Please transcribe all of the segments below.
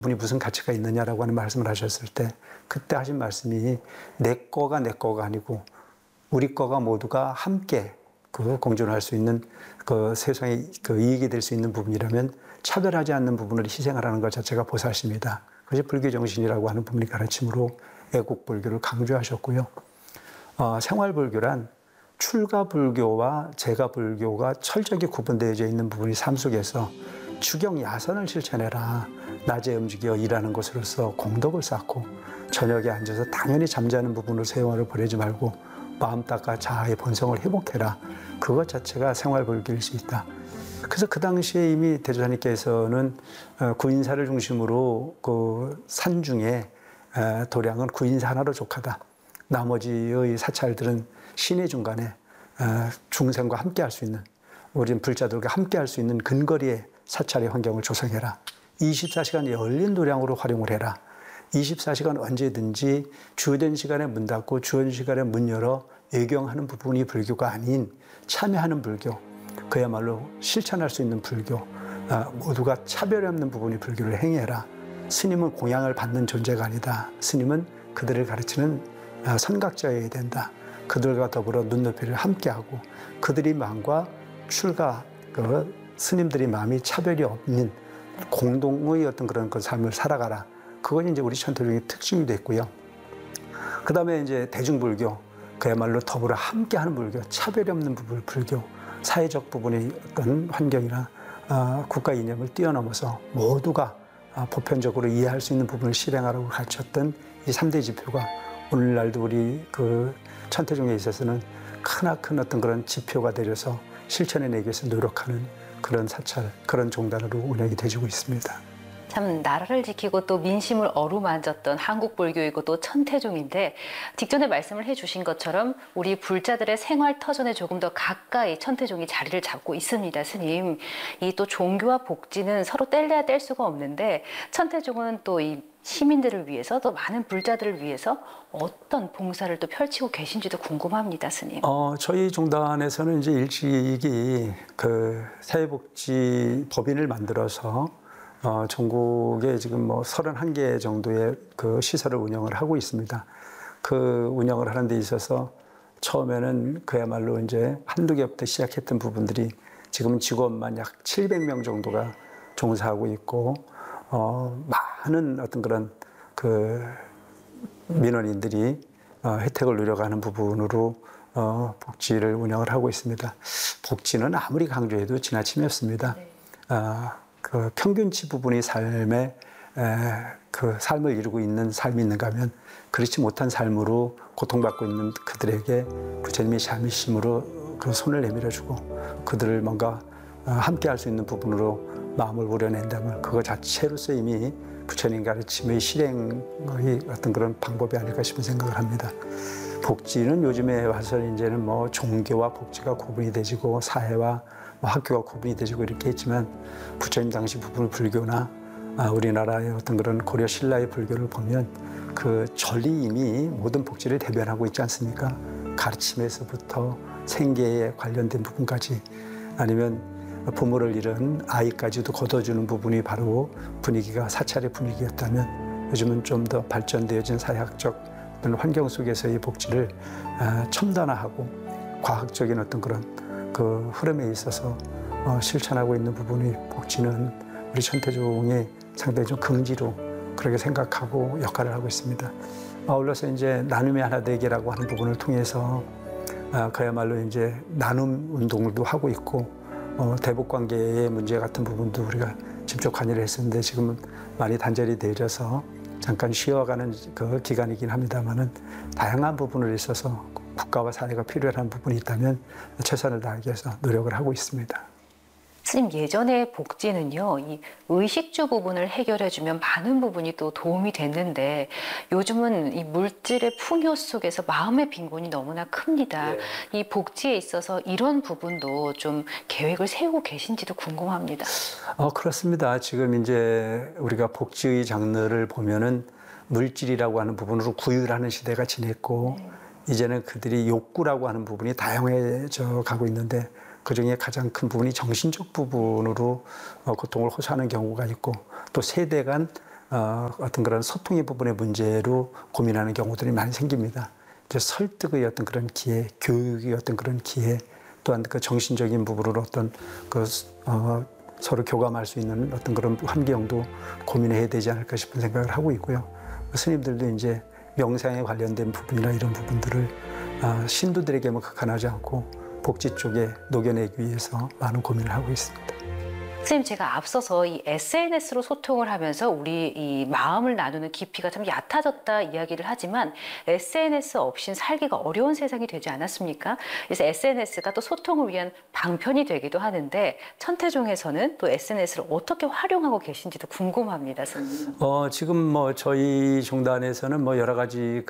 분이 무슨 가치가 있느냐라고 하는 말씀을 하셨을 때 그때 하신 말씀이 내 거가 내 거가 아니고 우리 거가 모두가 함께 그 공존할 수 있는 그 세상에 그 이익이 될 수 있는 부분이라면 차별하지 않는 부분을 희생하라는 것 자체가 보살심이다. 그것이 불교 정신이라고 하는 부분이 가르침으로 애국불교를 강조하셨고요. 생활불교란 출가불교와 제가불교가 철저하게 구분되어져 있는 부분이 삶 속에서 주경야선을 실천해라. 낮에 움직여 일하는 것으로서 공덕을 쌓고 저녁에 앉아서 당연히 잠자는 부분으로 세월을 보내지 말고 마음 닦아 자아의 본성을 회복해라. 그것 자체가 생활불교일 수 있다. 그래서 그 당시에 이미 대조사님께서는 구인사를 중심으로 그 산중에 도량은 구인사 하나로 족하다. 나머지의 사찰들은 시내 중간에 중생과 함께 할 수 있는, 우리는 불자들과 함께 할 수 있는 근거리의 사찰의 환경을 조성해라. 24시간 열린 도량으로 활용을 해라. 24시간 언제든지 주어진 시간에 문 닫고 주어진 시간에 문 열어 예경하는 부분이 불교가 아닌 참여하는 불교, 그야말로 실천할 수 있는 불교, 모두가 차별이 없는 부분이 불교를 행해라. 스님은 공양을 받는 존재가 아니다. 스님은 그들을 가르치는 선각자여야 된다. 그들과 더불어 눈높이를 함께하고 그들의 마음과 출가, 그 스님들의 마음이 차별이 없는 공동의 어떤 그런 그 삶을 살아가라. 그건 이제 우리 천태종의 특징이 됐고요. 그 다음에 이제 대중불교, 그야말로 더불어 함께하는 불교, 차별이 없는 부분 불교, 사회적 부분의 어떤 환경이나 국가 이념을 뛰어넘어서 모두가 보편적으로 이해할 수 있는 부분을 실행하라고 가르쳤던 이 3대 지표가 오늘날도 우리 그 천태종에 있어서는 크나큰 어떤 그런 지표가 되려서 실천해내기 위해서 노력하는 그런 사찰, 그런 종단으로 운영이 되어지고 있습니다. 참 나라를 지키고 또 민심을 어루만졌던 한국불교이고 또 천태종인데 직전에 말씀을 해주신 것처럼 우리 불자들의 생활 터전에 조금 더 가까이 천태종이 자리를 잡고 있습니다. 스님, 이 또 종교와 복지는 서로 뗄래야 뗄 수가 없는데 천태종은 또 이 시민들을 위해서 또 많은 불자들을 위해서 어떤 봉사를 또 펼치고 계신지도 궁금합니다, 스님. 저희 종단에서는 이제 일찍이 그 사회복지 법인을 만들어서 전국에 지금 뭐 31개 정도의 그 시설을 운영을 하고 있습니다. 그 운영을 하는 데 있어서 처음에는 그야말로 이제 한두 개부터 시작했던 부분들이 지금은 직원만 약 700명 정도가 종사하고 있고, 많은 어떤 그런 그 민원인들이 혜택을 누려가는 부분으로 복지를 운영을 하고 있습니다. 복지는 아무리 강조해도 지나침이 없습니다. 그 평균치 부분의 삶에 그 삶을 이루고 있는 삶이 있는가 하면 그렇지 못한 삶으로 고통받고 있는 그들에게 부처님이 자비심으로 그 손을 내밀어주고 그들을 뭔가 함께 할 수 있는 부분으로 마음을 우려낸다면 그거 자체로서 이미 부처님 가르침의 실행의 어떤 그런 방법이 아닐까 싶은 생각을 합니다. 복지는 요즘에 와서 이제는 뭐 종교와 복지가 구분이 되지고 사회와 학교가 구분이 되지고 이렇게 했지만 부처님 당시 부분 불교나 우리나라의 어떤 그런 고려 신라의 불교를 보면 그 전리 이미 모든 복지를 대변하고 있지 않습니까? 가르침에서부터 생계에 관련된 부분까지 아니면 부모를 잃은 아이까지도 걷어주는 부분이 바로 분위기가 사찰의 분위기였다면 요즘은 좀 더 발전되어진 사회학적 어떤 환경 속에서의 복지를 첨단화하고 과학적인 어떤 그런 그 흐름에 있어서 실천하고 있는 부분이 복지는 우리 천태종이 상당히 좀 긍지로 그렇게 생각하고 역할을 하고 있습니다. 아울러서 이제 나눔의 하나 되기라고 하는 부분을 통해서 그야말로 이제 나눔 운동도 하고 있고 대북 관계의 문제 같은 부분도 우리가 직접 관여를 했었는데 지금은 많이 단절이 되어져서 잠깐 쉬어가는 그 기간이긴 합니다만은 다양한 부분을 있어서 국가와 사회가 필요한 부분이 있다면 최선을 다하기 위해서 노력을 하고 있습니다. 스님, 예전에 복지는요, 이 의식주 부분을 해결해주면 많은 부분이 또 도움이 됐는데 요즘은 이 물질의 풍요 속에서 마음의 빈곤이 너무나 큽니다. 이 복지에 있어서 이런 부분도 좀 계획을 세우고 계신지도 궁금합니다. 그렇습니다. 지금 이제 우리가 복지의 장르를 보면은 물질이라고 하는 부분으로 구휼하는 시대가 지냈고 이제는 그들이 욕구라고 하는 부분이 다양해져 가고 있는데 그중에 가장 큰 부분이 정신적 부분으로 고통을 호소하는 경우가 있고 또 세대 간 어떤 그런 소통의 부분의 문제로 고민하는 경우들이 많이 생깁니다. 설득의 어떤 그런 기회, 교육의 어떤 그런 기회, 또한 그 정신적인 부분으로 어떤 서로 교감할 수 있는 어떤 그런 환경도 고민해야 되지 않을까 싶은 생각을 하고 있고요. 스님들도 이제 명상에 관련된 부분이나 이런 부분들을 신도들에게만 국한하지 않고 복지 쪽에 녹여내기 위해서 많은 고민을 하고 있습니다. 선생님, 제가 앞서서 이 SNS로 소통을 하면서 우리 이 마음을 나누는 깊이가 좀 얕아졌다 이야기를 하지만 SNS 없이는 살기가 어려운 세상이 되지 않았습니까? 그래서 SNS가 또 소통을 위한 방편이 되기도 하는데 천태종에서는 또 SNS를 어떻게 활용하고 계신지도 궁금합니다, 선생님. 지금 뭐 저희 종단에서는 뭐 여러 가지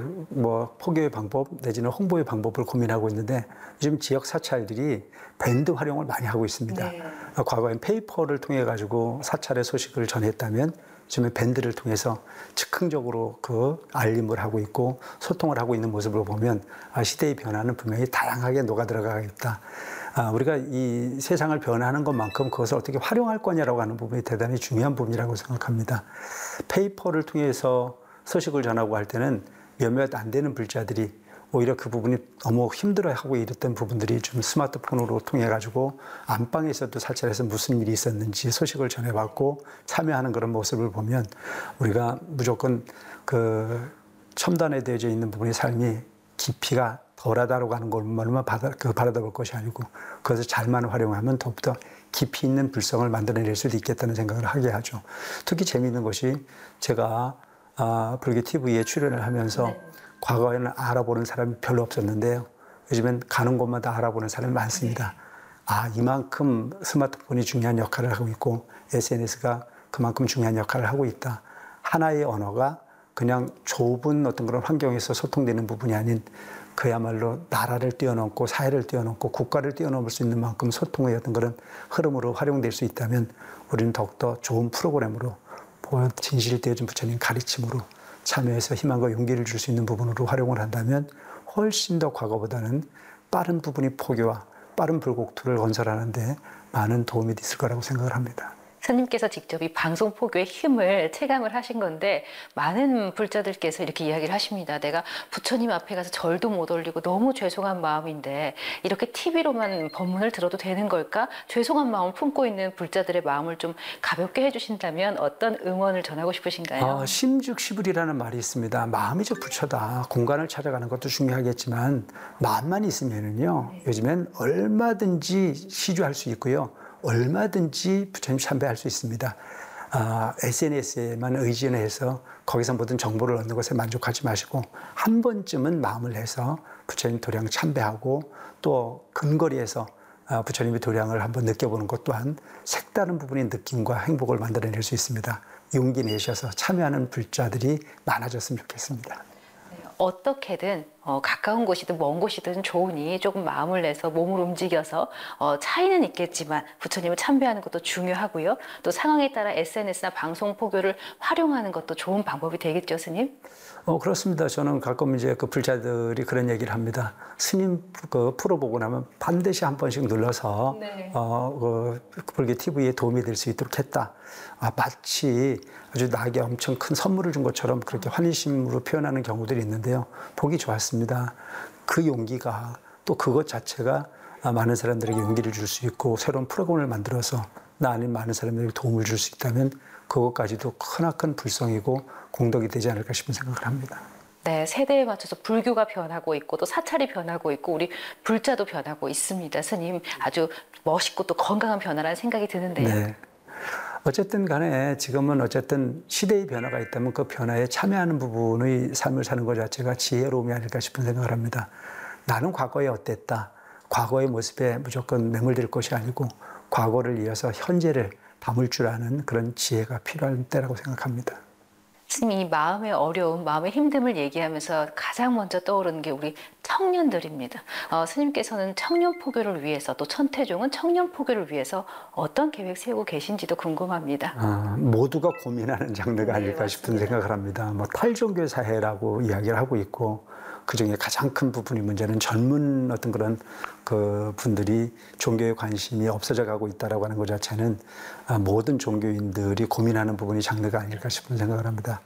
포교의 방법 내지는 홍보의 방법을 고민하고 있는데 요즘 지역 사찰들이 밴드 활용을 많이 하고 있습니다. 네. 과거엔 페이퍼를 통해 가지고 사찰의 소식을 전했다면 요즘에 밴드를 통해서 즉흥적으로 그 알림을 하고 있고 소통을 하고 있는 모습을 보면 시대의 변화는 분명히 다양하게 녹아 들어가겠다. 우리가 이 세상을 변화하는 것만큼 그것을 어떻게 활용할 거냐라고 하는 부분이 대단히 중요한 부분이라고 생각합니다. 페이퍼를 통해서 소식을 전하고 할 때는 몇몇 안 되는 불자들이 오히려 그 부분이 너무 힘들어하고 이랬던 부분들이 좀 스마트폰으로 통해 가지고 안방에서도 사찰에서 무슨 일이 있었는지 소식을 전해받고 참여하는 그런 모습을 보면 우리가 무조건 그 첨단에 되어져 있는 부분의 삶이 깊이가 덜하다라고 하는 것만만 바라볼 것이 아니고 그것을 잘만 활용하면 더욱더 깊이 있는 불성을 만들어낼 수도 있겠다는 생각을 하게 하죠. 특히 재미있는 것이 제가 불교 TV에 출연을 하면서 과거에는 알아보는 사람이 별로 없었는데요. 요즘엔 가는 곳마다 알아보는 사람이 많습니다. 이만큼 스마트폰이 중요한 역할을 하고 있고 SNS가 그만큼 중요한 역할을 하고 있다. 하나의 언어가 그냥 좁은 어떤 그런 환경에서 소통되는 부분이 아닌 그야말로 나라를 뛰어넘고 사회를 뛰어넘고 국가를 뛰어넘을 수 있는 만큼 소통의 어떤 그런 흐름으로 활용될 수 있다면 우리는 더욱더 좋은 프로그램으로 진실되어진 부처님 가르침으로 참여해서 희망과 용기를 줄 수 있는 부분으로 활용을 한다면 훨씬 더 과거보다는 빠른 부분이 포교와 빠른 불국토를 건설하는 데 많은 도움이 있을 거라고 생각을 합니다. 스님께서 직접 이 방송 포교의 힘을 체감을 하신 건데 많은 불자들께서 이렇게 이야기를 하십니다. 내가 부처님 앞에 가서 절도 못 올리고 너무 죄송한 마음인데 이렇게 TV로만 법문을 들어도 되는 걸까? 죄송한 마음을 품고 있는 불자들의 마음을 좀 가볍게 해주신다면 어떤 응원을 전하고 싶으신가요? 심즉시불이라는 말이 있습니다. 마음이 저 부처다. 공간을 찾아가는 것도 중요하겠지만 마음만 있으면은요. 요즘엔 얼마든지 시주할 수 있고요. 얼마든지 부처님 참배할 수 있습니다. SNS에만 의존해서 거기서 모든 정보를 얻는 것에 만족하지 마시고 한 번쯤은 마음을 내서 부처님 도량 참배하고 또 근거리에서 부처님의 도량을 한번 느껴보는 것 또한 색다른 부분의 느낌과 행복을 만들어낼 수 있습니다. 용기 내셔서 참여하는 불자들이 많아졌으면 좋겠습니다. 어떻게든 가까운 곳이든 먼 곳이든 좋으니 조금 마음을 내서 몸을 움직여서 차이는 있겠지만 부처님을 참배하는 것도 중요하고요. 또 상황에 따라 SNS나 방송 포교를 활용하는 것도 좋은 방법이 되겠죠, 스님? 그렇습니다. 저는 가끔 이제 그 불자들이 그런 얘기를 합니다. 스님 그 프로 보고 나면 반드시 한 번씩 눌러서 불교 TV에 도움이 될 수 있도록 했다. 마치 아주 나에게 엄청 큰 선물을 준 것처럼 그렇게 환희심으로 표현하는 경우들이 있는데요. 보기 좋았습니다. 그 용기가 또 그것 자체가 많은 사람들에게 용기를 줄 수 있고 새로운 프로그램을 만들어서 나 아닌 많은 사람들에게 도움을 줄 수 있다면 그것까지도 크나큰 불성이고 공덕이 되지 않을까 싶은 생각을 합니다. 네, 세대에 맞춰서 불교가 변하고 있고 또 사찰이 변하고 있고 우리 불자도 변하고 있습니다. 스님, 아주 멋있고 또 건강한 변화라는 생각이 드는데요. 네. 어쨌든 간에 지금은 어쨌든 시대의 변화가 있다면 그 변화에 참여하는 부분의 삶을 사는 것 자체가 지혜로움이 아닐까 싶은 생각을 합니다. 나는 과거에 어땠다. 과거의 모습에 무조건 매몰될 것이 아니고 과거를 이어서 현재를 담을 줄 아는 그런 지혜가 필요한 때라고 생각합니다. 스님, 이 마음의 어려움, 마음의 힘듦을 얘기하면서 가장 먼저 떠오르는 게 우리 청년들입니다. 스님께서는 청년 포교를 위해서 또 천태종은 청년 포교를 위해서 어떤 계획 세우고 계신지도 궁금합니다. 모두가 고민하는 장르가 아닐까 싶은 맞습니다. 생각을 합니다. 뭐 탈종교 사회라고 이야기를 하고 있고 그 중에 가장 큰 부분이 문제는 젊은 어떤 그런 그 분들이 종교에 관심이 없어져 가고 있다라고 하는 것 자체는 모든 종교인들이 고민하는 부분이 장르가 아닐까 싶은 생각을 합니다.